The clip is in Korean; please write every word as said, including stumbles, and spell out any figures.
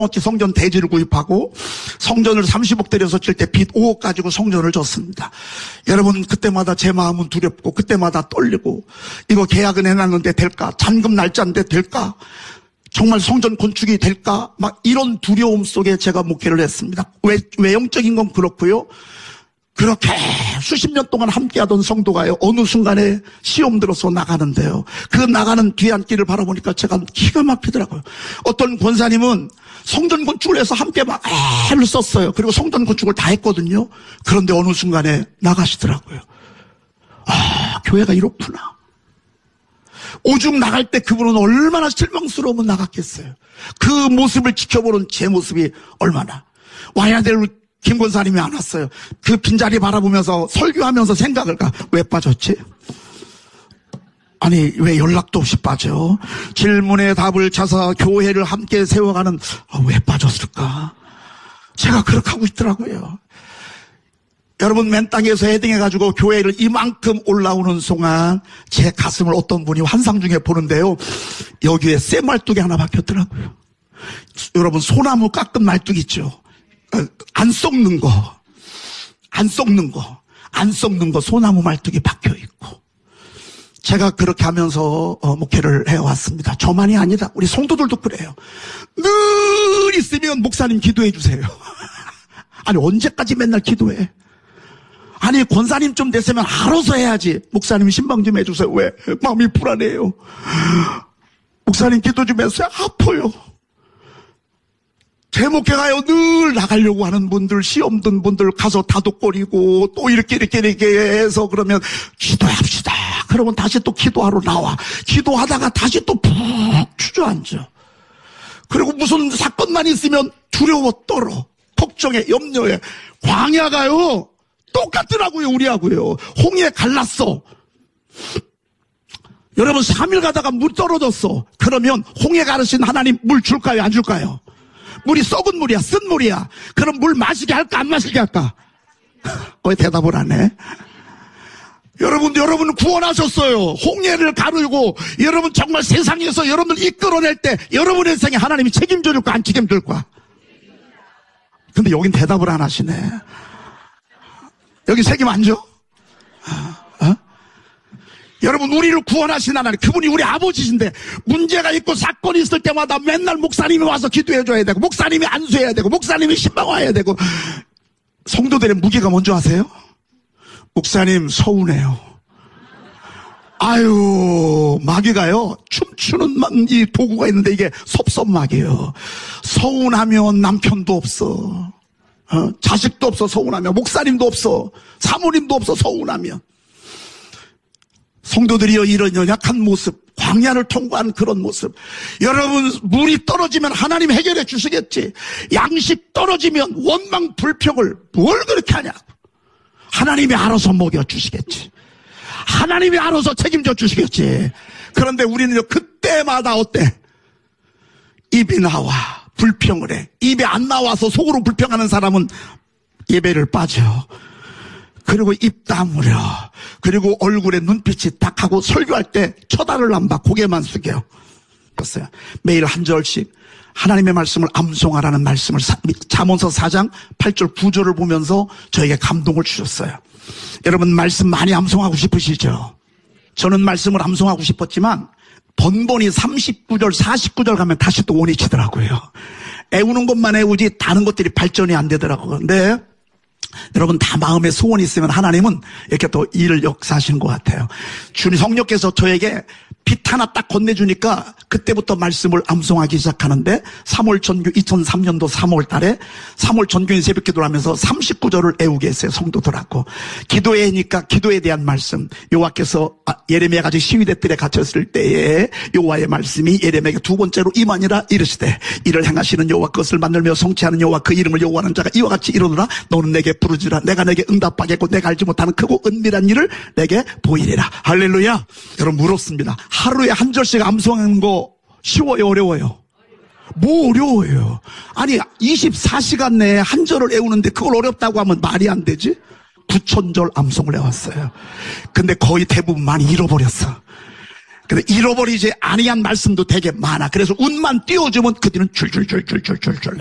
성전 대지를 구입하고 성전을 삼십억 들여서 칠 때 빚 오억 가지고 성전을 줬습니다. 여러분, 그때마다 제 마음은 두렵고 그때마다 떨리고, 이거 계약은 해놨는데 될까? 잔금 날짜인데 될까? 정말 성전 건축이 될까? 막 이런 두려움 속에 제가 목회를 했습니다. 외, 외형적인 건 그렇고요. 그렇게 수십 년 동안 함께하던 성도가요, 어느 순간에 시험 들어서 나가는데요, 그 나가는 뒤안길을 바라보니까 제가 기가 막히더라고요. 어떤 권사님은 성전 건축을 해서 함께 막 애를 썼어요. 그리고 성전 건축을 다 했거든요. 그런데 어느 순간에 나가시더라고요. 아, 교회가 이렇구나. 오죽 나갈 때 그분은 얼마나 실망스러우면 나갔겠어요. 그 모습을 지켜보는 제 모습이 얼마나. 와야 될 김 권사님이 안 왔어요. 그 빈자리 바라보면서 설교하면서 생각을 가. 왜 빠졌지? 아니, 왜 연락도 없이 빠져? 질문에 답을 찾아 교회를 함께 세워가는, 아, 왜 빠졌을까? 제가 그렇게 하고 있더라고요. 여러분, 맨 땅에서 헤딩해가지고 교회를 이만큼 올라오는 순간 제 가슴을 어떤 분이 환상 중에 보는데요, 여기에 쇠 말뚝이 하나 박혔더라고요. 여러분, 소나무 깎은 말뚝 있죠? 안 썩는 거, 안 썩는 거, 안 썩는 거 소나무 말뚝이 박혀있고. 제가 그렇게 하면서 어, 목회를 해왔습니다. 저만이 아니다. 우리 성도들도 그래요. 늘 있으면 목사님 기도해 주세요. 아니, 언제까지 맨날 기도해? 아니, 권사님 좀 됐으면 알아서 해야지. 목사님 신방 좀 해주세요. 왜? 마음이 불안해요. 목사님 기도 좀 해주세요. 아파요. 제 목회가요, 늘 나가려고 하는 분들, 시험 든 분들 가서 다독거리고 또 이렇게 이렇게 이렇게 해서 그러면 기도합시다. 그러면 다시 또 기도하러 나와. 기도하다가 다시 또 푹 주저앉아. 그리고 무슨 사건만 있으면 두려워 떨어. 걱정해, 염려해. 광야가요, 똑같더라고요, 우리하고요. 홍해 갈랐어. 여러분, 삼 일 가다가 물 떨어졌어. 그러면 홍해 가르신 하나님 물 줄까요, 안 줄까요? 물이 썩은 물이야, 쓴 물이야. 그럼 물 마시게 할까, 안 마시게 할까? 왜 대답을 안 해? 여러분, 여러분은 구원하셨어요. 홍해를 가르고, 여러분 정말 세상에서 여러분을 이끌어낼 때, 여러분의 인생에 하나님이 책임져 줄까, 안 책임져 줄까? 근데 여긴 대답을 안 하시네. 여기 책임 안 줘? 어? 여러분, 우리를 구원하신 하나님, 그분이 우리 아버지신데, 문제가 있고 사건이 있을 때마다 맨날 목사님이 와서 기도해줘야 되고, 목사님이 안수해야 되고, 목사님이 신방 와야 되고. 성도들의 무게가 뭔지 아세요? 목사님 서운해요. 아유, 마귀가요, 춤추는 이 도구가 있는데 이게 섭섭마귀예요. 서운하면 남편도 없어, 어? 자식도 없어 서운하면, 목사님도 없어, 사모님도 없어 서운하면. 성도들이여, 이런 연약한 모습, 광야를 통과한 그런 모습. 여러분, 물이 떨어지면 하나님 해결해 주시겠지. 양식 떨어지면 원망 불평을 뭘 그렇게 하냐. 하나님이 알아서 먹여 주시겠지. 하나님이 알아서 책임져 주시겠지. 그런데 우리는요, 그때마다 어때? 입이 나와 불평을 해. 입이 안 나와서 속으로 불평하는 사람은 예배를 빠져. 그리고 입 다물어. 그리고 얼굴에 눈빛이 딱 하고 설교할 때 쳐다를 안 봐. 고개만 숙여. 그랬어요. 매일 한 절씩 하나님의 말씀을 암송하라는 말씀을 잠언서 사 장 팔 절 구 절을 보면서 저에게 감동을 주셨어요. 여러분, 말씀 많이 암송하고 싶으시죠? 저는 말씀을 암송하고 싶었지만 번번이 삼십구 절 사십구 절 가면 다시 또 원이 치더라고요. 애우는 것만 애우지 다른 것들이 발전이 안 되더라고요. 근데 여러분, 다 마음에 소원이 있으면 하나님은 이렇게 또 일을 역사하시는 것 같아요. 주님 성령께서 저에게 빛 하나 딱 건네주니까 그때부터 말씀을 암송하기 시작하는데, 삼월 전교 이천삼 년도 삼월 달에 삼월 전교인 새벽 기도를 하면서 삼십구 절을 애우게 했어요. 성도들하고 기도회 하니까 기도에 대한 말씀, 여호와께서 아, 예레미야가 아직 시위대 뜰에 갇혔을 때에 여호와의 말씀이 예레미야에게 두 번째로 임하니라. 이르시되 이를 행하시는 여호와, 그것을 만들며 성취하는 여호와, 그 이름을 여호와하는 자가 이와 같이 이르노라. 너는 내게 부르지라. 내가 내게 응답하겠고 내가 알지 못하는 크고 은밀한 일을 내게 보이리라. 할렐루야. 여러분, 물었습니다. 하루에 한 절씩 암송하는 거 쉬워요, 어려워요? 뭐 어려워요? 아니, 이십사 시간 내에 한 절을 외우는데 그걸 어렵다고 하면 말이 안 되지? 구천 절 암송을 해왔어요. 근데 거의 대부분 많이 잃어버렸어. 근데 잃어버리지 아니한 말씀도 되게 많아. 그래서 운만 띄워주면 그 뒤는 줄줄줄줄줄줄줄